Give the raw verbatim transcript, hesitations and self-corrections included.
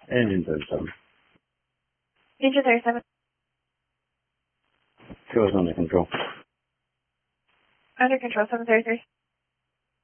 Engine thirty-seven. Engine thirty-seven. Fuel is under control. Under control, seven thirty-three.